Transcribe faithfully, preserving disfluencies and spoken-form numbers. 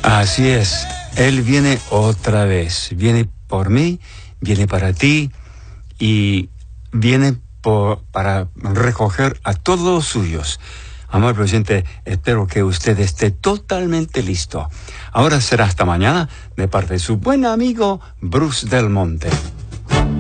Así es, Él viene otra vez, viene por mí, viene para ti y viene por, para recoger a todos los suyos. Amable oyente, espero que usted esté totalmente listo. Ahora será hasta mañana de parte de su buen amigo Bruce Del Monte.